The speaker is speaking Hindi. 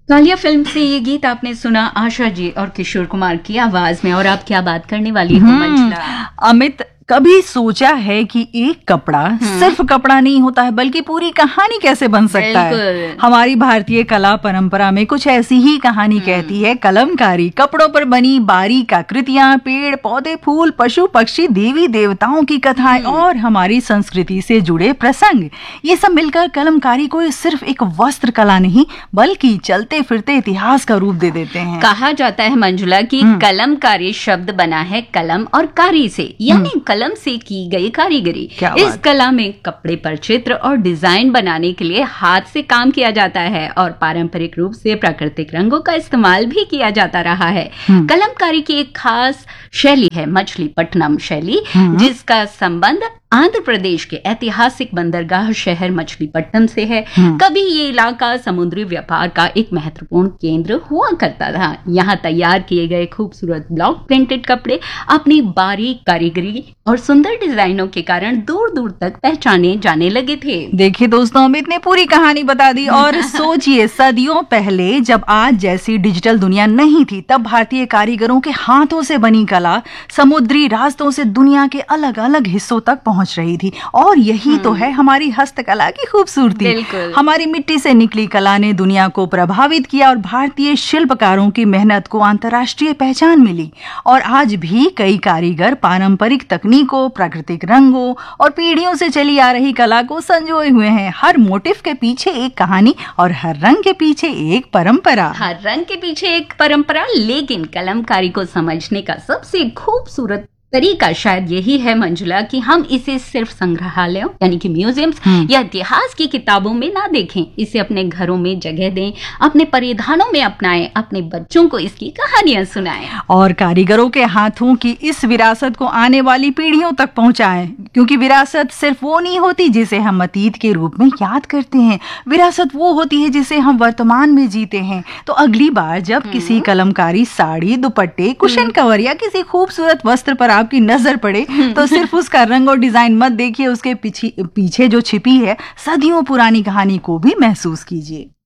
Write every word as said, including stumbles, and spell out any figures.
कालिया फिल्म से ये गीत आपने सुना आशा जी और किशोर कुमार की आवाज में। और आप क्या बात करने वाली हो मंजुला? अमित, कभी सोचा है कि एक कपड़ा सिर्फ कपड़ा नहीं होता है बल्कि पूरी कहानी कैसे बन सकता है? हमारी भारतीय कला परंपरा में कुछ ऐसी ही कहानी कहती है। कलमकारी, कपड़ों पर बनी बारीक आकृतियां, पेड़ पौधे, फूल, पशु पक्षी, देवी देवताओं की कथाएं और हमारी संस्कृति से जुड़े प्रसंग, ये सब मिलकर कलमकारी को सिर्फ एक वस्त्र कला नहीं बल्कि चलते फिरते इतिहास का रूप दे देते हैं। कहा जाता है मंजुला कि कलमकारी शब्द बना है कलम और कारी से, यानी कलम से की गई कारीगरी। इस कला में कपड़े पर चित्र और डिजाइन बनाने के लिए हाथ से काम किया जाता है और पारंपरिक रूप से प्राकृतिक रंगों का इस्तेमाल भी किया जाता रहा है। कलमकारी की एक खास शैली है मछलीपट्टनम शैली, जिसका संबंध आंध्र प्रदेश के ऐतिहासिक बंदरगाह शहर मछलीपट्टनम से है। कभी ये इलाका समुद्री व्यापार का एक महत्वपूर्ण केंद्र हुआ करता था। यहाँ तैयार किए गए खूबसूरत ब्लॉक प्रिंटेड कपड़े अपनी बारीक कारीगरी और सुंदर डिजाइनों के कारण दूर दूर तक पहचाने जाने लगे थे। देखिए दोस्तों, अमित ने पूरी कहानी बता दी। और सोचिए, सदियों पहले जब आज जैसी डिजिटल दुनिया नहीं थी, तब भारतीय कारीगरों के हाथों से बनी कला समुद्री रास्तों से दुनिया के अलग अलग हिस्सों तक पहुंच रही थी। और यही तो है हमारी हस्तकला की खूबसूरती। हमारी मिट्टी से निकली कला ने दुनिया को प्रभावित किया और भारतीय शिल्पकारों की मेहनत को अंतर्राष्ट्रीय पहचान मिली। और आज भी कई कारीगर पारंपरिक तकनीकों, प्राकृतिक रंगों और पीढ़ियों से चली आ रही कला को संजोए हुए हैं। हर मोटिफ के पीछे एक कहानी और हर रंग के पीछे एक परंपरा। हर रंग के पीछे एक परंपरा। लेकिन कलमकारी को समझने का सबसे खूबसूरत तरीका शायद यही है मंजुला कि हम इसे सिर्फ संग्रहालयों यानी कि म्यूजियम्स या इतिहास की किताबों में ना देखें, इसे अपने घरों में जगह दें, अपने परिधानों में अपनाएं, अपने बच्चों को इसकी कहानियां सुनाएं और कारीगरों के हाथों की इस विरासत को आने वाली पीढ़ियों तक पहुंचाएं। क्योंकि विरासत सिर्फ वो नहीं होती जिसे हम अतीत के रूप में याद करते हैं, विरासत वो होती है जिसे हम वर्तमान में जीते हैं। तो अगली बार जब किसी कलमकारी साड़ी, दुपट्टे, कुशन कवर या किसी खूबसूरत वस्त्र पर आपकी नजर पड़े तो सिर्फ उसका रंग और डिजाइन मत देखिए, उसके पीछे पीछे जो छिपी है सदियों पुरानी कहानी को भी महसूस कीजिए।